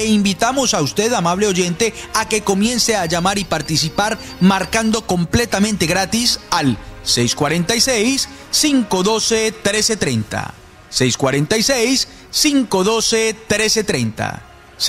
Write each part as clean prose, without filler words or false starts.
invitamos a usted, amable oyente, a que comience a llamar y participar marcando completamente gratis al 646-512-1330. 646-512-1330.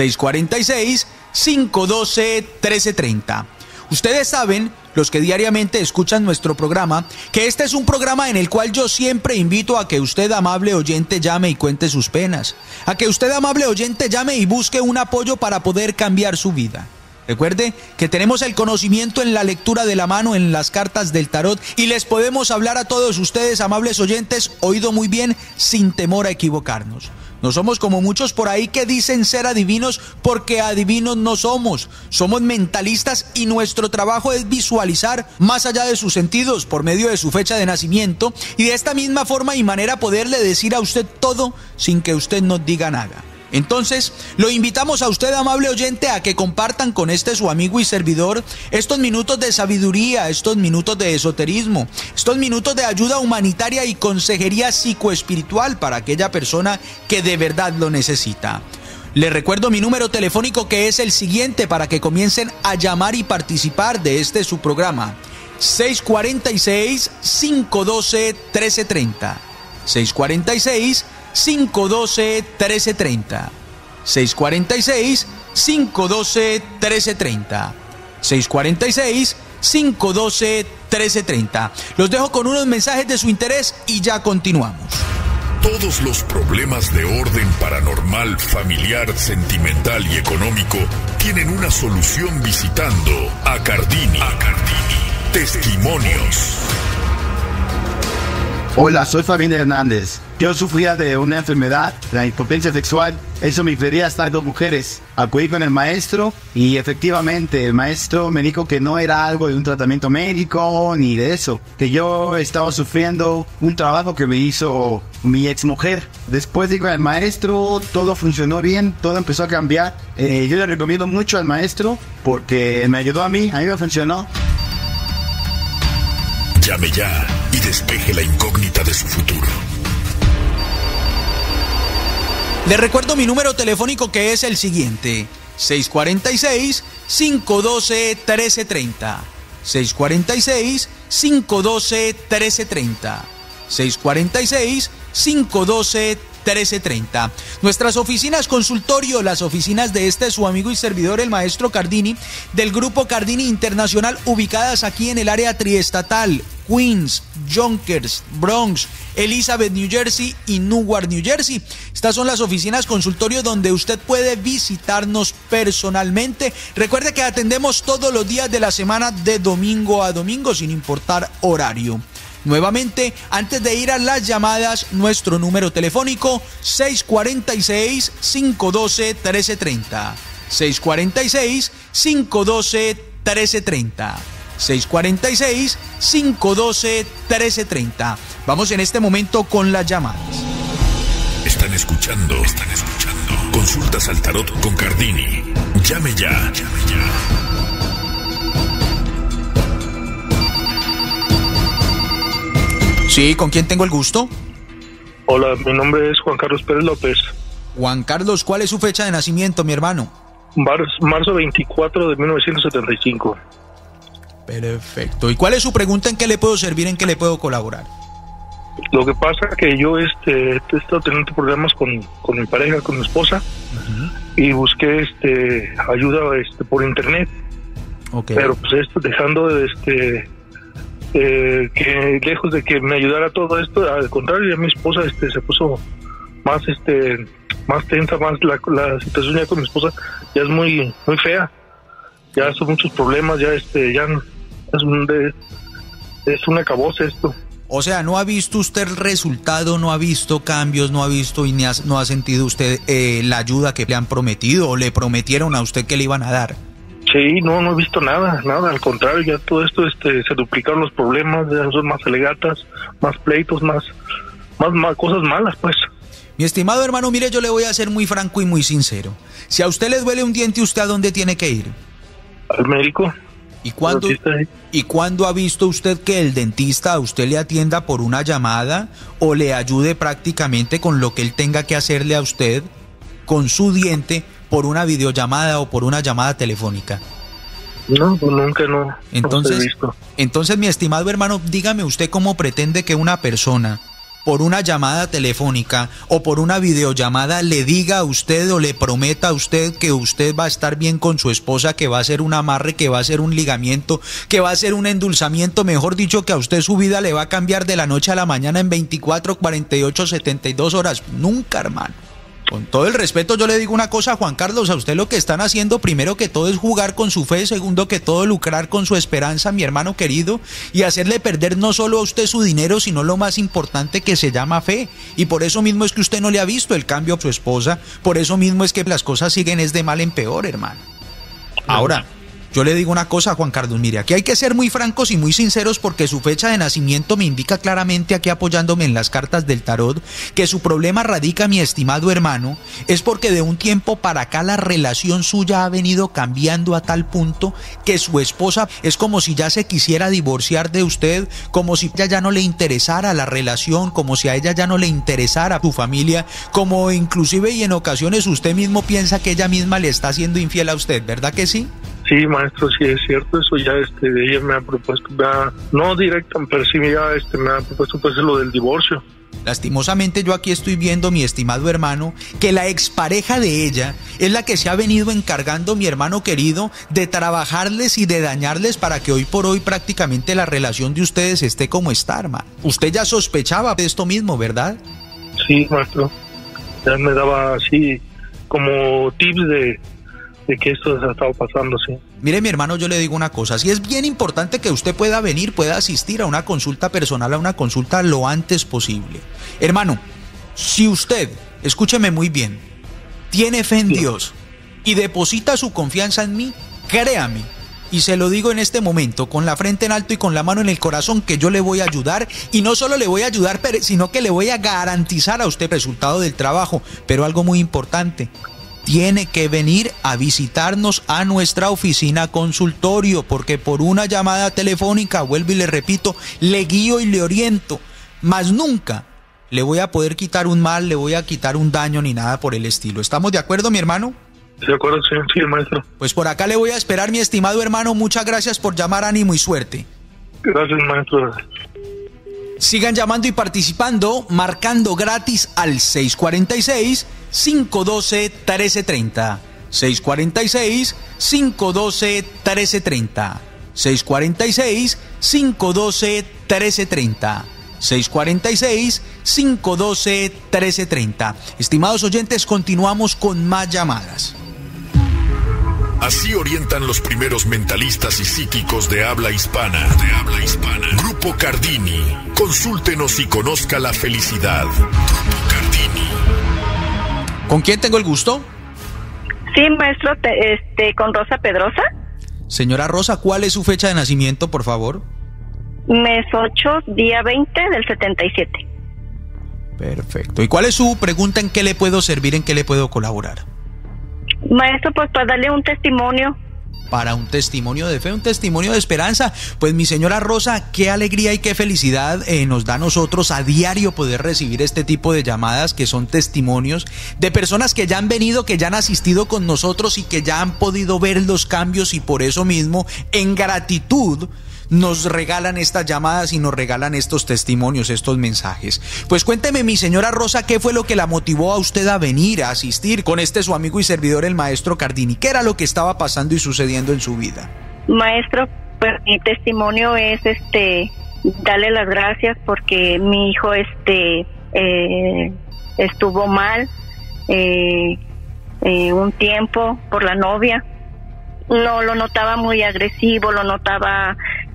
646-512-1330. Ustedes saben, los que diariamente escuchan nuestro programa, que este es un programa en el cual yo siempre invito a que usted, amable oyente, llame y cuente sus penas. A que usted, amable oyente, llame y busque un apoyo para poder cambiar su vida. Recuerde que tenemos el conocimiento en la lectura de la mano, en las cartas del tarot, y les podemos hablar a todos ustedes, amables oyentes, oído muy bien, sin temor a equivocarnos. No somos como muchos por ahí que dicen ser adivinos, porque adivinos no somos. Somos mentalistas y nuestro trabajo es visualizar más allá de sus sentidos por medio de su fecha de nacimiento, y de esta misma forma y manera poderle decir a usted todo sin que usted nos diga nada. Entonces, lo invitamos a usted, amable oyente, a que compartan con su amigo y servidor estos minutos de sabiduría, estos minutos de esoterismo, estos minutos de ayuda humanitaria y consejería psicoespiritual para aquella persona que de verdad lo necesita. Les recuerdo mi número telefónico, que es el siguiente, para que comiencen a llamar y participar de su programa: 646-512-1330. 646-512-1330. 646-512-1330. 646-512-1330. Los dejo con unos mensajes de su interés y ya continuamos. Todos los problemas de orden paranormal, familiar, sentimental y económico tienen una solución visitando a Cardini. Testimonios. Hola, soy Fabián Hernández. Yo sufría de una enfermedad, la impotencia sexual. Eso me impedía estar con mujeres. Acudí con el maestro y efectivamente el maestro me dijo que no era algo de un tratamiento médico ni de eso. Que yo estaba sufriendo un trabajo que me hizo mi exmujer. Después de con el maestro, todo funcionó bien, todo empezó a cambiar. Yo le recomiendo mucho al maestro porque me ayudó a mí me funcionó. Llame ya y despeje la incógnita de su futuro. Les recuerdo mi número telefónico, que es el siguiente: 646-512-1330. 646-512-1330. 646-512-1330. Nuestras oficinas consultorio, las oficinas de su amigo y servidor, el maestro Cardini, del Grupo Cardini Internacional, ubicadas aquí en el área triestatal: Queens, Yonkers, Bronx, Elizabeth, New Jersey y Newark, New Jersey. Estas son las oficinas consultorio donde usted puede visitarnos personalmente. Recuerde que atendemos todos los días de la semana, de domingo a domingo, sin importar horario. Nuevamente, antes de ir a las llamadas, nuestro número telefónico: 646-512-1330. 646-512-1330. 646-512-1330. Vamos en este momento con las llamadas. Están escuchando. Consultas al tarot con Cardini. Llame ya. Sí, ¿con quién tengo el gusto? Hola, mi nombre es Juan Carlos Pérez López. Juan Carlos, ¿cuál es su fecha de nacimiento, mi hermano? Marzo 24 de 1975. Perfecto. ¿Y cuál es su pregunta? ¿En qué le puedo servir? ¿En qué le puedo colaborar? Lo que pasa es que yo he estado teniendo problemas con mi pareja, con mi esposa, y busqué ayuda por internet. Okay. Pero pues dejando que lejos de que me ayudara todo esto, al contrario, ya mi esposa se puso más tensa, más la situación ya con mi esposa ya es muy fea. Ya son muchos problemas, ya es un acabose esto. O sea, ¿no ha visto usted el resultado, no ha visto cambios, no ha visto y no ha sentido usted la ayuda que le han prometido o le prometieron a usted que le iban a dar? Sí, no he visto nada, al contrario, ya todo esto se duplicaron los problemas, ya son más alegatas, más pleitos, más cosas malas, pues. Mi estimado hermano, mire, yo le voy a ser muy franco y muy sincero. Si a usted le duele un diente, ¿usted a dónde tiene que ir? Al médico. ¿Y cuándo ha visto usted que el dentista a usted le atienda por una llamada o le ayude prácticamente con lo que él tenga que hacerle a usted? con su diente por una videollamada o por una llamada telefónica? No, pues nunca, no. Entonces, no he visto. Entonces, mi estimado hermano, dígame usted cómo pretende que una persona por una llamada telefónica o por una videollamada le diga a usted o le prometa a usted que usted va a estar bien con su esposa, que va a ser un amarre, que va a ser un ligamiento, que va a ser un endulzamiento, mejor dicho, que a usted su vida le va a cambiar de la noche a la mañana en 24, 48, 72 horas. Nunca, hermano. Con todo el respeto, yo le digo una cosa, Juan Carlos, a usted lo que están haciendo, primero que todo, es jugar con su fe, segundo que todo, lucrar con su esperanza, mi hermano querido, y hacerle perder no solo a usted su dinero, sino lo más importante, que se llama fe. Y por eso mismo es que usted no le ha visto el cambio a su esposa, por eso mismo es que las cosas siguen es de mal en peor, hermano. Ahora, yo le digo una cosa, Juan Carlos, mire, aquí hay que ser muy francos y muy sinceros, porque su fecha de nacimiento me indica claramente, aquí apoyándome en las cartas del tarot, que su problema radica, mi estimado hermano, es porque de un tiempo para acá la relación suya ha venido cambiando a tal punto que su esposa es como si ya se quisiera divorciar de usted, como si a ella ya no le interesara la relación, como si a ella ya no le interesara su familia, como inclusive y en ocasiones usted mismo piensa que ella misma le está siendo infiel a usted, ¿verdad que sí? Sí, maestro, sí es cierto, eso ya ella me ha propuesto, no directa, pero sí ya me ha propuesto pues lo del divorcio. Lastimosamente yo aquí estoy viendo, mi estimado hermano, que la expareja de ella es la que se ha venido encargando, mi hermano querido, de trabajarles y de dañarles para que hoy por hoy prácticamente la relación de ustedes esté como está, hermano. Usted ya sospechaba de esto mismo, ¿verdad? Sí, maestro, ya me daba así como tips de que esto se ha estado pasando, sí. Mire, mi hermano, yo le digo una cosa, sí es bien importante que usted pueda venir, pueda asistir a una consulta personal, a una consulta lo antes posible. Hermano, si usted, escúcheme muy bien, tiene fe en Dios y deposita su confianza en mí, créame, y se lo digo en este momento, con la frente en alto y con la mano en el corazón, que yo le voy a ayudar, y no solo le voy a ayudar, sino que le voy a garantizar a usted el resultado del trabajo, pero algo muy importante, tiene que venir a visitarnos a nuestra oficina consultorio, porque por una llamada telefónica, vuelvo y le repito, le guío y le oriento, mas nunca le voy a poder quitar un mal, le voy a quitar un daño ni nada por el estilo. ¿Estamos de acuerdo, mi hermano? De acuerdo, sí, maestro. Pues por acá le voy a esperar, mi estimado hermano. Muchas gracias por llamar, ánimo y suerte. Gracias, maestro. Sigan llamando y participando, marcando gratis al 646-512-1330. 646-512-1330. 646-512-1330. 646-512-1330. Estimados oyentes, continuamos con más llamadas. Así orientan los primeros mentalistas y psíquicos de habla hispana. Grupo Cardini. Consúltenos y conozca la felicidad. Grupo Cardini. ¿Con quién tengo el gusto? Sí, maestro, con Rosa Pedrosa. Señora Rosa, ¿cuál es su fecha de nacimiento, por favor? Mes 8, día 20 del 77. Perfecto. ¿Y cuál es su pregunta? ¿En qué le puedo servir? ¿En qué le puedo colaborar? Maestro, pues para darle un testimonio. Para un testimonio de fe, un testimonio de esperanza. Pues mi señora Rosa, qué alegría y qué felicidad nos da a nosotros a diario poder recibir este tipo de llamadas que son testimonios de personas que ya han venido, que ya han asistido con nosotros y que ya han podido ver los cambios, y por eso mismo, en gratitud, nos regalan estas llamadas y nos regalan estos testimonios, estos mensajes. Pues cuénteme, mi señora Rosa, ¿qué fue lo que la motivó a usted a venir a asistir con su amigo y servidor, el maestro Cardini? ¿Qué era lo que estaba pasando y sucediendo en su vida? Maestro, pues mi testimonio es darle las gracias porque mi hijo estuvo mal un tiempo por la novia. No, lo notaba muy agresivo, lo notaba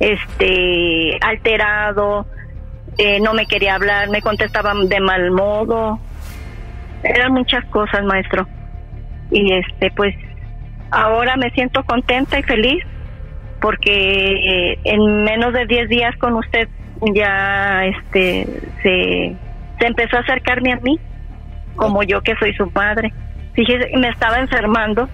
alterado, no me quería hablar, me contestaba de mal modo. Eran muchas cosas, maestro. Y pues ahora me siento contenta y feliz porque en menos de 10 días con usted ya se empezó a acercarme a mí, como yo que soy su madre. Fíjese, me estaba enfermando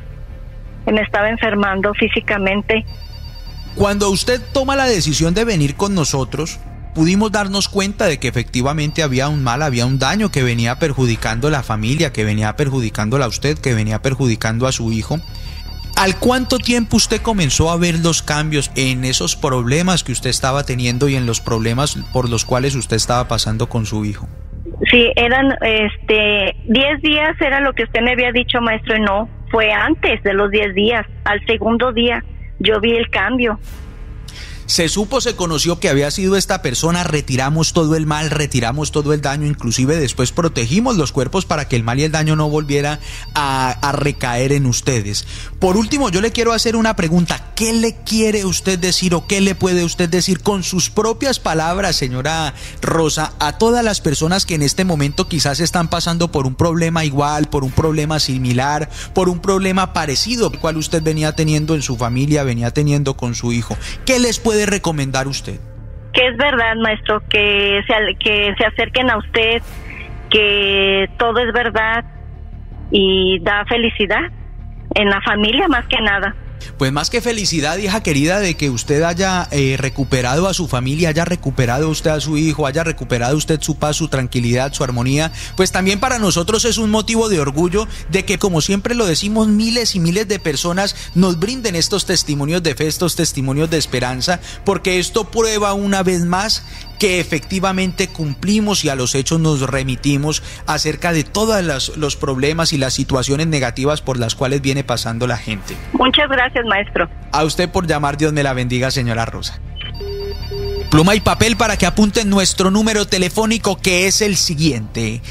físicamente. Cuando usted toma la decisión de venir con nosotros, pudimos darnos cuenta de que efectivamente había un mal, había un daño que venía perjudicando a la familia, que venía perjudicándola a usted, que venía perjudicando a su hijo. ¿Al cuánto tiempo usted comenzó a ver los cambios en esos problemas que usted estaba teniendo y en los problemas por los cuales usted estaba pasando con su hijo? Sí, eran 10 días era lo que usted me había dicho, maestro, y no, fue antes de los 10 días, al segundo día yo vi el cambio. Se conoció que había sido esta persona, retiramos todo el mal, retiramos todo el daño, inclusive después protegimos los cuerpos para que el mal y el daño no volviera a recaer en ustedes. Por último, yo le quiero hacer una pregunta. ¿Qué le quiere usted decir o qué le puede usted decir con sus propias palabras, señora Rosa, a todas las personas que en este momento quizás están pasando por un problema igual, por un problema similar, por un problema parecido al cual usted venía teniendo en su familia, venía teniendo con su hijo? ¿Qué les puede recomendar usted? Que es verdad, maestro, que se acerquen a usted, que todo es verdad y da felicidad en la familia más que nada. Pues más que felicidad, hija querida, de que usted haya recuperado a su familia, haya recuperado usted a su hijo, haya recuperado usted su paz, su tranquilidad, su armonía, pues también para nosotros es un motivo de orgullo de que, como siempre lo decimos, miles y miles de personas nos brinden estos testimonios de fe, estos testimonios de esperanza, porque esto prueba una vez más que efectivamente cumplimos y a los hechos nos remitimos acerca de todos los problemas y las situaciones negativas por las cuales viene pasando la gente. Muchas gracias, maestro. A usted por llamar, Dios me la bendiga, señora Rosa. Pluma y papel para que apunten nuestro número telefónico, que es el siguiente: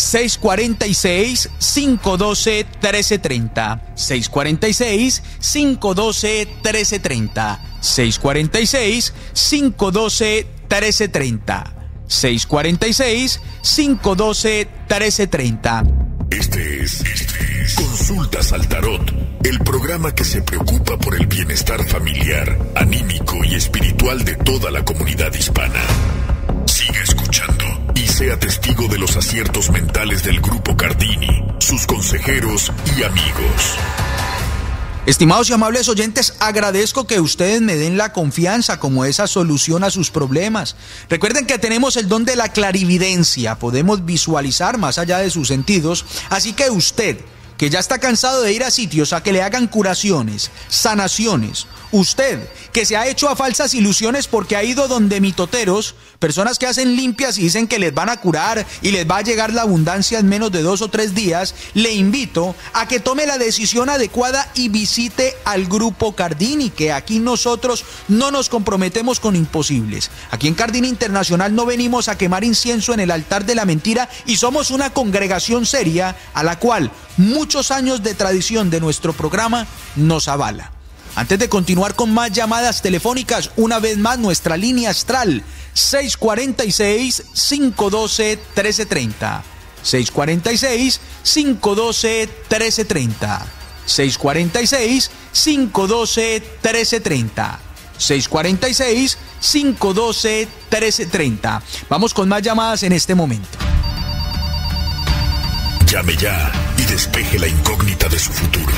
646-512-1330. 646-512-1330. 646-512-1330. 646-512-1330. Este es Consultas al Tarot, el programa que se preocupa por el bienestar familiar, anímico y espiritual de toda la comunidad hispana. Siga escuchando y sea testigo de los aciertos mentales del Grupo Cardini, sus consejeros y amigos. Estimados y amables oyentes, agradezco que ustedes me den la confianza como esa solución a sus problemas. Recuerden que tenemos el don de la clarividencia, podemos visualizar más allá de sus sentidos, así que usted, que ya está cansado de ir a sitios a que le hagan curaciones, sanaciones, usted, que se ha hecho a falsas ilusiones porque ha ido donde mitoteros, personas que hacen limpias y dicen que les van a curar y les va a llegar la abundancia en menos de 2 o 3 días, le invito a que tome la decisión adecuada y visite al Grupo Cardini, que aquí nosotros no nos comprometemos con imposibles. Aquí en Cardini Internacional no venimos a quemar incienso en el altar de la mentira y somos una congregación seria a la cual muchos años de tradición de nuestro programa nos avala. Antes de continuar con más llamadas telefónicas, una vez más nuestra línea astral 646-512-1330. 646-512-1330. 646-512-1330. 646-512-1330. Vamos con más llamadas en este momento. Llame ya y despeje la incógnita de su futuro.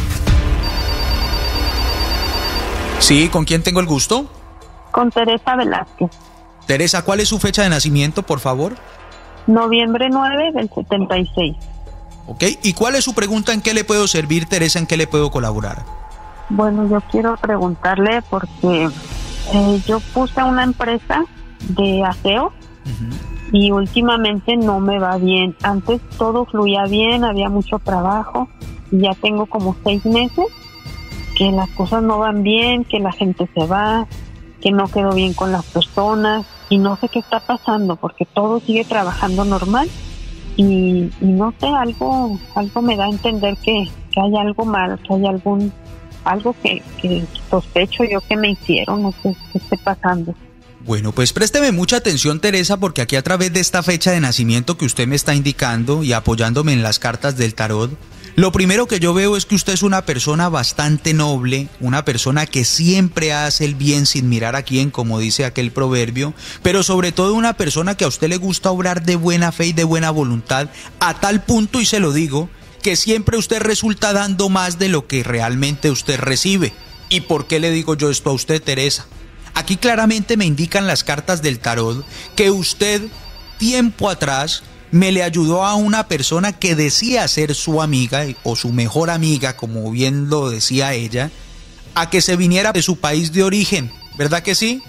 Sí, ¿con quién tengo el gusto? Con Teresa Velázquez. Teresa, ¿cuál es su fecha de nacimiento, por favor? Noviembre 9 del 76. Ok, ¿y cuál es su pregunta? ¿En qué le puedo servir, Teresa? ¿En qué le puedo colaborar? Bueno, yo quiero preguntarle porque yo puse una empresa de aseo y últimamente no me va bien. Antes todo fluía bien, había mucho trabajo y ya tengo como 6 meses que las cosas no van bien, que la gente se va, que no quedo bien con las personas y no sé qué está pasando porque todo sigue trabajando normal y no sé, algo me da a entender que hay algo mal, que hay algo que sospecho yo que me hicieron, no sé qué esté pasando. Bueno, pues présteme mucha atención, Teresa, porque aquí a través de esta fecha de nacimiento que usted me está indicando y apoyándome en las cartas del tarot, lo primero que yo veo es que usted es una persona bastante noble, una persona que siempre hace el bien sin mirar a quién, como dice aquel proverbio, pero sobre todo una persona que a usted le gusta obrar de buena fe y de buena voluntad, a tal punto, y se lo digo, que siempre usted resulta dando más de lo que realmente usted recibe. ¿Y por qué le digo yo esto a usted, Teresa? Aquí claramente me indican las cartas del tarot que usted, tiempo atrás, me le ayudó a una persona que decía ser su amiga o su mejor amiga, como bien lo decía ella, a que se viniera de su país de origen, ¿verdad que sí?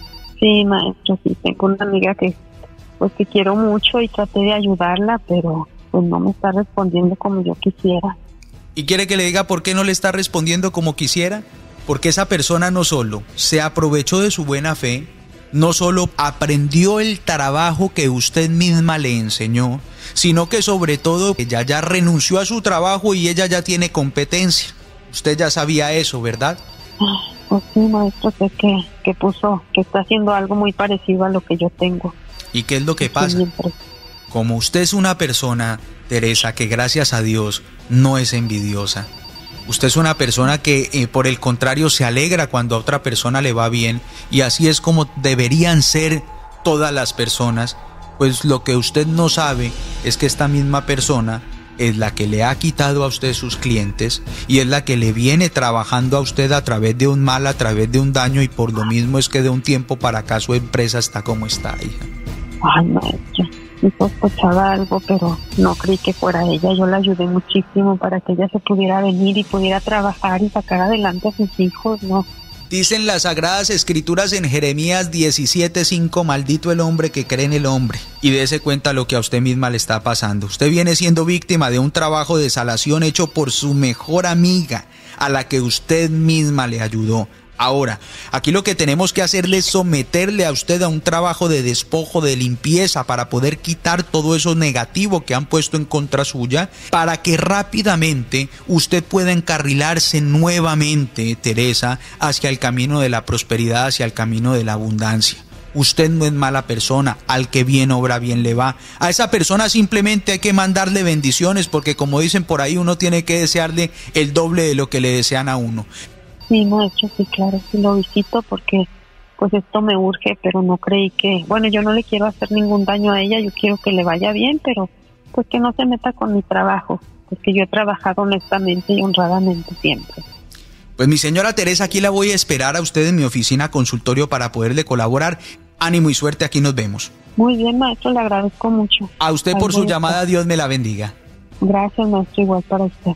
Sí, maestro, sí, tengo una amiga que quiero mucho y traté de ayudarla, pero pues no me está respondiendo como yo quisiera. ¿Y quiere que le diga por qué no le está respondiendo como quisiera? Porque esa persona no solo se aprovechó de su buena fe, no solo aprendió el trabajo que usted misma le enseñó, sino que sobre todo ella ya renunció a su trabajo y ella ya tiene competencia. Usted ya sabía eso, ¿verdad? Pues sí, maestro, sé que está haciendo algo muy parecido a lo que yo tengo. ¿Y qué es lo que pasa? Siempre. Como usted es una persona, Teresa, que gracias a Dios no es envidiosa. Usted es una persona que por el contrario se alegra cuando a otra persona le va bien, y así es como deberían ser todas las personas. Pues lo que usted no sabe es que esta misma persona es la que le ha quitado a usted sus clientes y es la que le viene trabajando a usted a través de un mal, a través de un daño, y por lo mismo es que de un tiempo para acá su empresa está como está, hija. Ay, maestra, sí sospechaba algo, pero no creí que fuera ella. Yo la ayudé muchísimo para que ella se pudiera venir y pudiera trabajar y sacar adelante a sus hijos, ¿no? Dicen las Sagradas Escrituras en Jeremías 17:5, maldito el hombre que cree en el hombre. Y dése cuenta lo que a usted misma le está pasando. Usted viene siendo víctima de un trabajo de salación hecho por su mejor amiga, a la que usted misma le ayudó. Ahora, aquí lo que tenemos que hacerle es someterle a usted a un trabajo de despojo, de limpieza, para poder quitar todo eso negativo que han puesto en contra suya, para que rápidamente usted pueda encarrilarse nuevamente, Teresa, hacia el camino de la prosperidad, hacia el camino de la abundancia. Usted no es mala persona, al que bien obra bien le va. A esa persona simplemente hay que mandarle bendiciones, porque como dicen por ahí, uno tiene que desearle el doble de lo que le desean a uno. Sí, maestro, sí, claro, sí lo visito porque pues esto me urge, pero no creí que... Bueno, yo no le quiero hacer ningún daño a ella, yo quiero que le vaya bien, pero pues que no se meta con mi trabajo, porque yo he trabajado honestamente y honradamente siempre. Pues mi señora Teresa, aquí la voy a esperar a usted en mi oficina consultorio para poderle colaborar. Ánimo y suerte, aquí nos vemos. Muy bien, maestro, le agradezco mucho. A usted por su llamada, Dios me la bendiga. Gracias, maestro, igual para usted.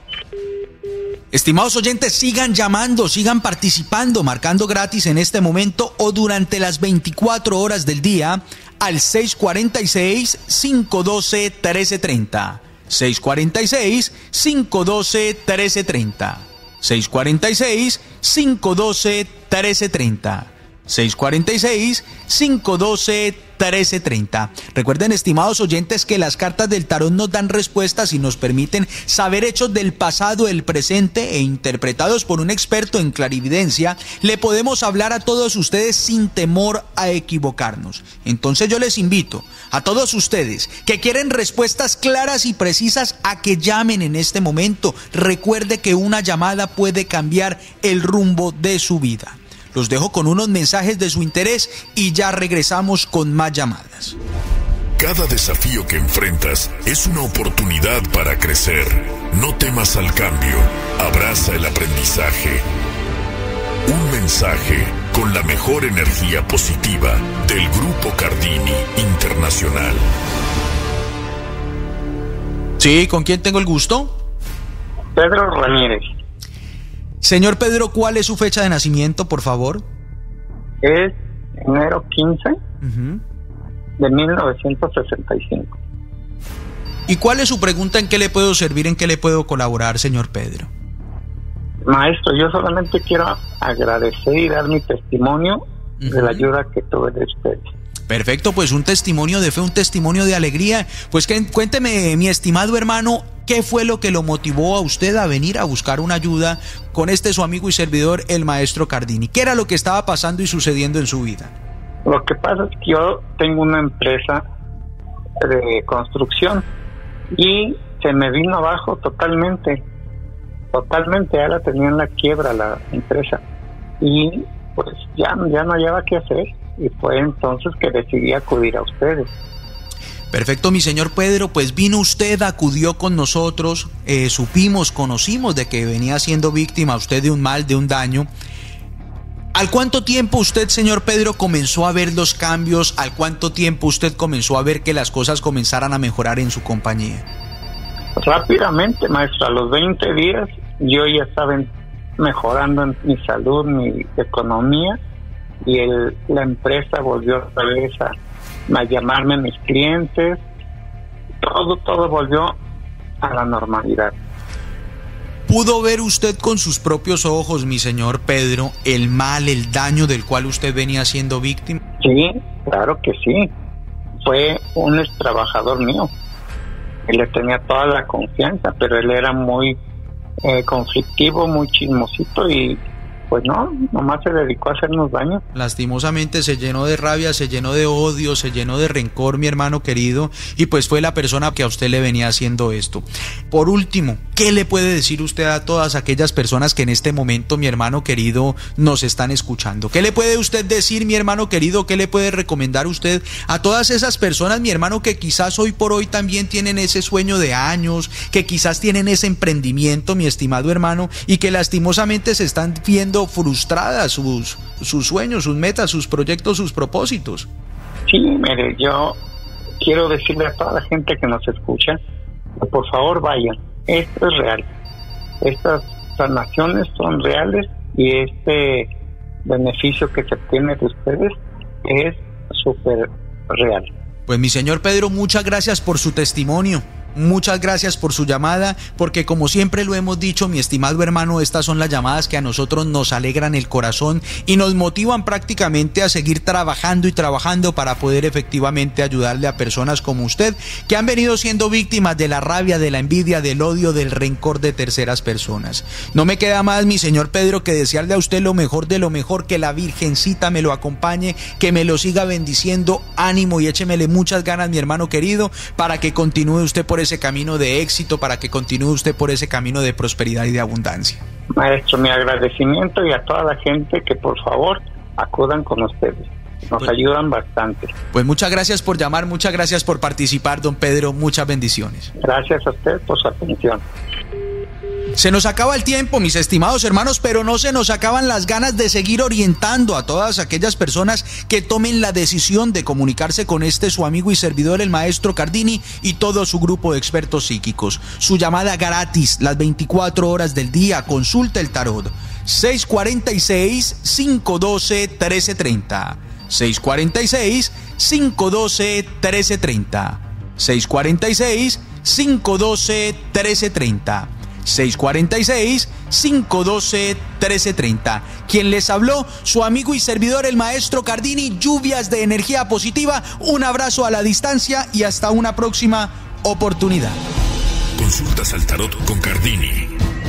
Estimados oyentes, sigan llamando, sigan participando, marcando gratis en este momento o durante las 24 horas del día al 646-512-1330. 646-512-1330. 646-512-1330. 646-512-1330. Recuerden, estimados oyentes, que las cartas del tarot nos dan respuestas y nos permiten saber hechos del pasado, el presente, e interpretados por un experto en clarividencia, le podemos hablar a todos ustedes sin temor a equivocarnos. Entonces yo les invito a todos ustedes que quieren respuestas claras y precisas a que llamen en este momento. Recuerde que una llamada puede cambiar el rumbo de su vida. Los dejo con unos mensajes de su interés y ya regresamos con más llamadas. Cada desafío que enfrentas es una oportunidad para crecer. No temas al cambio. Abraza el aprendizaje. Un mensaje con la mejor energía positiva del Grupo Cardini Internacional. Sí, ¿con quién tengo el gusto? Pedro Ramírez. Señor Pedro, ¿cuál es su fecha de nacimiento, por favor? Es enero 15 de 1965. ¿Y cuál es su pregunta? ¿En qué le puedo servir? ¿En qué le puedo colaborar, señor Pedro? Maestro, yo solamente quiero agradecer y dar mi testimonio de la ayuda que tuve de ustedes. Perfecto, pues un testimonio de fe, un testimonio de alegría. Pues cuénteme, mi estimado hermano, ¿qué fue lo que lo motivó a usted a venir a buscar una ayuda con su amigo y servidor, el maestro Cardini? ¿Qué era lo que estaba pasando y sucediendo en su vida? Lo que pasa es que yo tengo una empresa de construcción y se me vino abajo totalmente, ya la tenía en la quiebra la empresa y pues ya no hallaba qué hacer. Y fue entonces que decidí acudir a ustedes. Perfecto, mi señor Pedro, pues vino usted, acudió con nosotros, conocimos de que venía siendo víctima usted de un mal, de un daño. ¿Al cuánto tiempo usted, señor Pedro, comenzó a ver los cambios? ¿Al cuánto tiempo usted comenzó a ver que las cosas comenzaran a mejorar en su compañía? Rápidamente, maestro, a los 20 días yo ya estaba mejorando en mi salud, mi economía, y la empresa volvió otra vez a llamarme a mis clientes. Todo volvió a la normalidad. ¿Pudo ver usted con sus propios ojos, mi señor Pedro, el mal, el daño del cual usted venía siendo víctima? Sí, claro que sí. Fue un ex trabajador mío. Él le tenía toda la confianza, pero él era muy conflictivo, muy chismosito y pues no, nomás se dedicó a hacernos daño. Lastimosamente se llenó de rabia, se llenó de odio, se llenó de rencor, mi hermano querido, y pues fue la persona que a usted le venía haciendo esto. Por último, ¿qué le puede decir usted a todas aquellas personas que en este momento, mi hermano querido, nos están escuchando? ¿Qué le puede usted decir, mi hermano querido? ¿Qué le puede recomendar usted a todas esas personas, mi hermano, que quizás hoy por hoy también tienen ese sueño de años, que quizás tienen ese emprendimiento, mi estimado hermano, y que lastimosamente se están viendo frustradas sus sueños, sus metas, sus proyectos, sus propósitos? Sí, mire, yo quiero decirle a toda la gente que nos escucha que por favor vayan. Esto es real. Estas sanaciones son reales y este beneficio que se obtiene de ustedes es súper real. Pues mi señor Pedro, muchas gracias por su testimonio. Muchas gracias por su llamada, porque como siempre lo hemos dicho, mi estimado hermano, estas son las llamadas que a nosotros nos alegran el corazón y nos motivan prácticamente a seguir trabajando y trabajando para poder efectivamente ayudarle a personas como usted, que han venido siendo víctimas de la rabia, de la envidia, del odio, del rencor de terceras personas. No me queda más, mi señor Pedro, que desearle a usted lo mejor de lo mejor, que la Virgencita me lo acompañe, que me lo siga bendiciendo, ánimo y échemele muchas ganas, mi hermano querido, para que continúe usted por ese camino de éxito, para que continúe usted por ese camino de prosperidad y de abundancia. Maestro, mi agradecimiento, y a toda la gente que por favor acudan con ustedes. Nos ayudan bastante. Pues muchas gracias por llamar, muchas gracias por participar, don Pedro, muchas bendiciones. Gracias a usted por su atención. Se nos acaba el tiempo, mis estimados hermanos, pero no se nos acaban las ganas de seguir orientando a todas aquellas personas que tomen la decisión de comunicarse con su amigo y servidor, el maestro Cardini, y todo su grupo de expertos psíquicos. Su llamada gratis, las 24 horas del día, consulta el tarot. 646-512-1330. 646-512-1330. 646-512-1330. 646-512-1330. Quien les habló, su amigo y servidor, el maestro Cardini. Lluvias de energía positiva, un abrazo a la distancia y hasta una próxima oportunidad. Consultas al tarot con Cardini.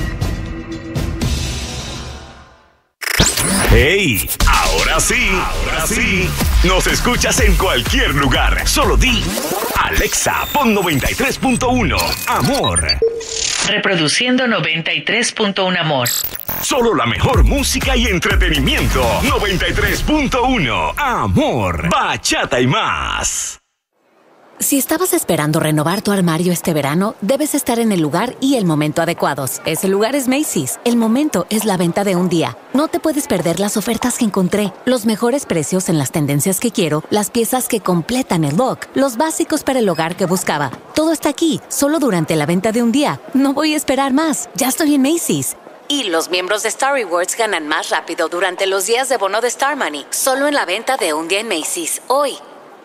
¡Hey! Ahora sí, nos escuchas en cualquier lugar. Solo di Alexa, pon 93.1 Amor. Reproduciendo 93.1 Amor. Solo la mejor música y entretenimiento. 93.1 Amor. Bachata y más. Si estabas esperando renovar tu armario este verano, debes estar en el lugar y el momento adecuados. Ese lugar es Macy's. El momento es la venta de un día. No te puedes perder las ofertas que encontré, los mejores precios en las tendencias que quiero, las piezas que completan el look, los básicos para el hogar que buscaba. Todo está aquí, solo durante la venta de un día. No voy a esperar más. Ya estoy en Macy's. Y los miembros de Star Rewards ganan más rápido durante los días de bono de Star Money. Solo en la venta de un día en Macy's. Hoy.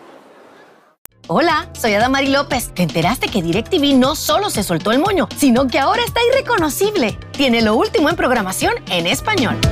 Hola, soy Adamari López. ¿Te enteraste que DirecTV no solo se soltó el moño, sino que ahora está irreconocible? Tiene lo último en programación en español.